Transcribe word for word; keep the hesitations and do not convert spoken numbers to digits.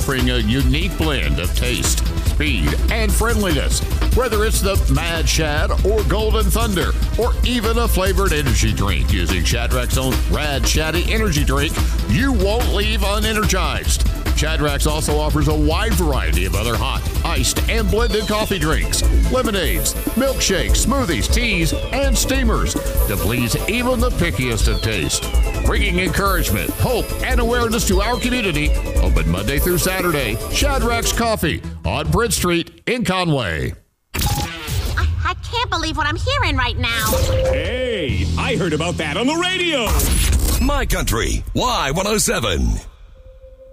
offering a unique blend of taste, speed, and friendliness. Whether it's the Mad Shad or Golden Thunder, or even a flavored energy drink using Shadrack's own Rad Shaddy energy drink, you won't leave unenergized. Shadrack's also offers a wide variety of other hot, iced, and blended coffee drinks, lemonades, milkshakes, smoothies, teas, and steamers to please even the pickiest of taste. Bringing encouragement, hope, and awareness to our community. Open Monday through Saturday. Shadrack's Coffee on Bridge Street in Conway. I, I can't believe what I'm hearing right now. Hey, I heard about that on the radio. My Country, Y one oh seven.